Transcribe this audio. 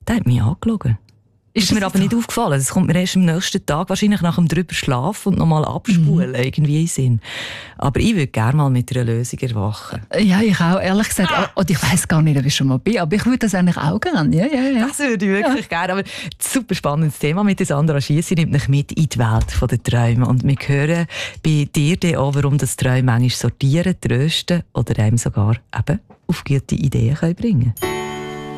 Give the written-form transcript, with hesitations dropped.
der hat mich angeschaut. Ist mir aber nicht aufgefallen. Das kommt mir erst am nächsten Tag, wahrscheinlich nach dem drüber schlafen und nochmal abspulen, irgendwie in Sinn. Aber ich würde gerne mal mit einer Lösung erwachen. Ja, ich auch, ehrlich gesagt. Und ich weiss gar nicht, ob ich schon mal bin, aber ich würde das eigentlich auch gerne. Ja. Das würde ich wirklich gerne. Aber ein super spannendes Thema mit der Sandra Schiess. Sie nimmt mich mit in die Welt der Träume. Und wir hören bei dir dann auch, warum das Träume manchmal sortieren, trösten oder einem sogar eben auf gute Ideen bringen können.